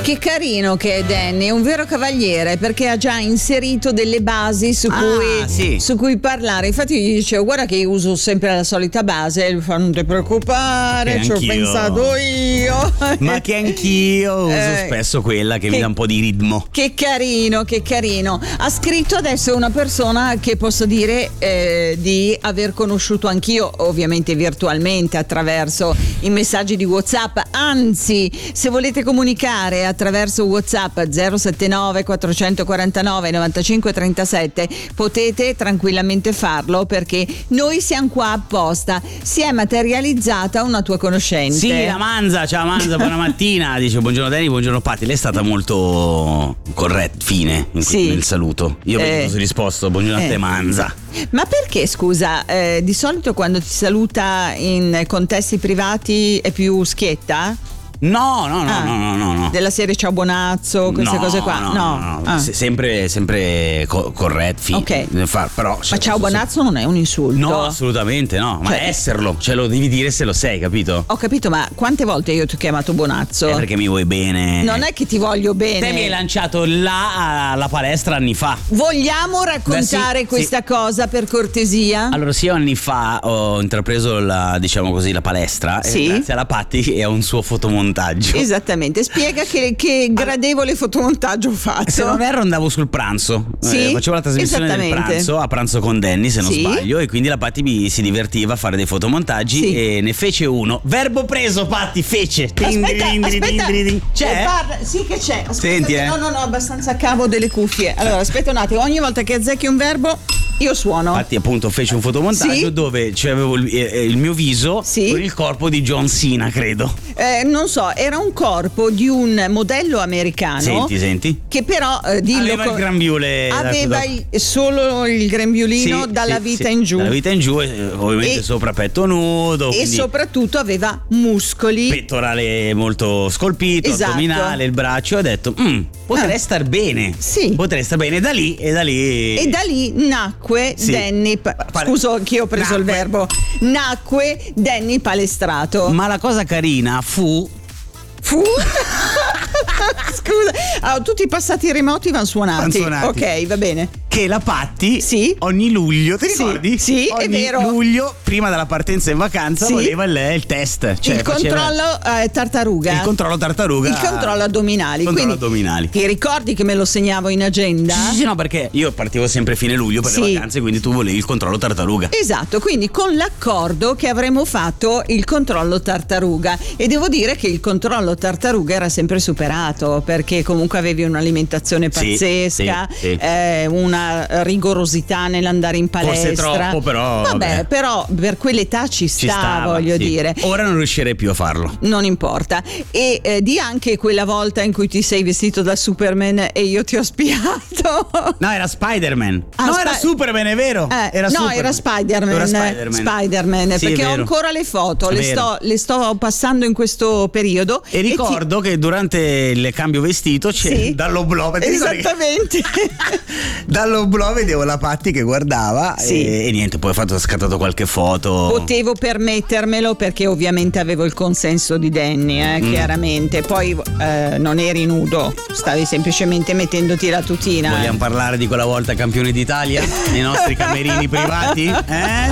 Che carino che è Danny, è un vero cavaliere perché ha già inserito delle basi su cui parlare. Infatti io gli dicevo: guarda che io uso sempre la solita base, e lui fa: non ti preoccupare, ci ho pensato io. Ma che anch'io uso spesso quella che mi dà un po' di ritmo. Che carino, che carino. Ha scritto adesso una persona che posso dire di aver conosciuto anch'io, ovviamente virtualmente attraverso i messaggi di WhatsApp. Anzi, se volete comunicare attraverso WhatsApp 079 449 95 37 potete tranquillamente farlo, perché noi siamo qua apposta. Si è materializzata una tua conoscenza. Sì, la Manza, ciao Manza, buona mattina. Dice: buongiorno Danny, buongiorno Patti. Lei è stata molto corretta, fine nel saluto. Io ho risposto: buongiorno a te Manza. Ma perché, scusa, di solito quando ti saluta in contesti privati è più schietta? No. Della serie ciao Bonazzo, queste cose qua? No. Sempre corretto, fine. Ok. Però, ma ciao Bonazzo non è un insulto? No, assolutamente no. Ma esserlo, lo devi dire se lo sei, capito? Ho capito, ma quante volte io ti ho chiamato Bonazzo? Perché mi vuoi bene. Non è che ti voglio bene. Te mi hai lanciato là alla palestra anni fa. Vogliamo raccontare questa cosa, per cortesia? Allora, sì, anni fa ho intrapreso la palestra, grazie alla Patti e a un suo fotomontaggio. Esattamente, spiega che gradevole fotomontaggio ho fatto. Se non erro andavo sul pranzo, facevo la trasmissione del pranzo, a pranzo con Danny se non sbaglio, e quindi la Patti si divertiva a fare dei fotomontaggi e ne fece uno. Verbo preso, Patti, fece. Aspetta. C'è? Sì che c'è. Aspetta, senti, no, abbastanza a cavo delle cuffie. Allora, aspetta un attimo, ogni volta che azzecchi un verbo io suono. Infatti appunto fece un fotomontaggio dove avevo il mio viso con il corpo di John Cena, credo. Non so, era un corpo di un modello americano. Senti. Che però aveva il grembiule. Aveva solo il grembiulino dalla vita in giù. Dalla vita in giù, ovviamente sopra petto nudo. E soprattutto aveva muscoli. Pettorale molto scolpito, addominale, il braccio. Ho detto, potrei star bene. Sì. Potrei star bene. E da lì nacque Danny. Scuso, anch'io ho preso il verbo. Nacque Danny Palestrato. Ma la cosa carina fu? Scusa, tutti i passati remoti vanno suonati. Ok, va bene. Che la Patti ogni luglio, ti ricordi? Sì, ogni è vero. luglio, prima della partenza in vacanza, voleva il test. Il controllo tartaruga. Il controllo tartaruga. Il controllo addominali. Addominali. Ti ricordi che me lo segnavo in agenda? Sì, no, perché io partivo sempre fine luglio per le vacanze, quindi tu volevi il controllo tartaruga. Esatto, quindi con l'accordo che avremmo fatto il controllo tartaruga. E devo dire che il controllo tartaruga era sempre superato, perché comunque avevi un'alimentazione pazzesca, una rigorosità nell'andare in palestra. Forse troppo, però. Vabbè, però per quell'età ci stava, voglio dire. Ora non riuscirei più a farlo. Non importa. E di anche quella volta in cui ti sei vestito da Superman e io ti ho spiato. No, era Spider-Man. Era Superman, è vero. Era Spider-Man. Spider-Man, perché ho ancora le foto, le sto passando in questo periodo. E ricordo che durante il cambio vestito c'è dall'oblò. Esattamente. Dall'oblò vedevo la Patti che guardava e niente, poi ho scattato qualche foto. Potevo permettermelo perché ovviamente avevo il consenso di Danny, chiaramente. Poi non eri nudo, stavi semplicemente mettendoti la tutina. Vogliamo parlare di quella volta campione d'Italia nei nostri camerini privati?